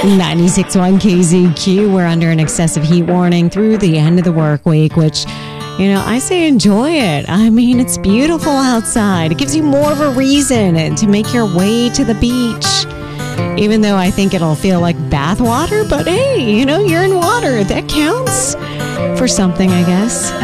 96.1 KZQ. We're under an excessive heat warning through the end of the work week, which, I say enjoy it. I mean, it's beautiful outside. It gives you more of a reason to make your way to the beach. Even though I think it'll feel like bath water, but hey, you're in water. That counts for something, I guess.